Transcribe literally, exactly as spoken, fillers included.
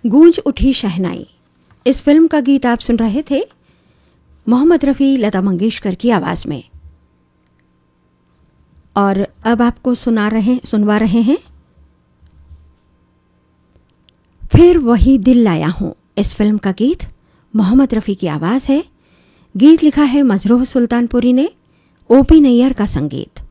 गूंज उठी शहनाई, इस फिल्म का गीत आप सुन रहे थे मोहम्मद रफ़ी, लता मंगेशकर की आवाज़ में। और अब आपको सुना रहे सुनवा रहे हैं फिर वही दिल लाया हूँ, इस फिल्म का गीत मोहम्मद रफ़ी की आवाज़ है। गीत लिखा है मजरूह सुल्तानपुरी ने, ओपी नैयर का संगीत।